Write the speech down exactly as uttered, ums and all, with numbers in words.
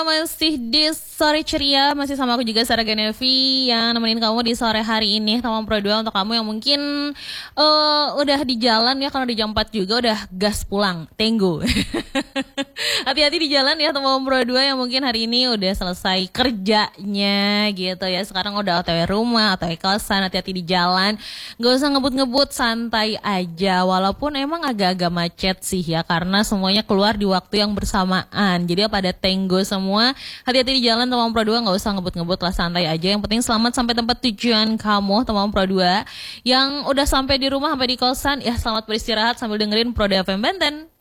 Masih di sore ceria, masih sama aku juga Sarah Genevi yang nemenin kamu di sore hari ini. Teman Pro dua untuk kamu yang mungkin uh, udah di jalan ya, karena di jam empat juga udah gas pulang, tenggo. Hati-hati di jalan ya teman Pro dua yang mungkin hari ini udah selesai kerjanya gitu ya. Sekarang udah O T W rumah, O T W kosan, hati-hati di jalan. Gak usah ngebut-ngebut, santai aja. Walaupun emang agak-agak macet sih ya, karena semuanya keluar di waktu yang bersamaan. Jadi pada tenggo semua. Hati-hati di jalan teman Pro dua, gak usah ngebut-ngebut lah, santai aja. Yang penting selamat sampai tempat tujuan kamu teman Pro dua. Yang udah sampai di rumah, sampai di kosan, ya selamat beristirahat sambil dengerin Pro dua F M Banten.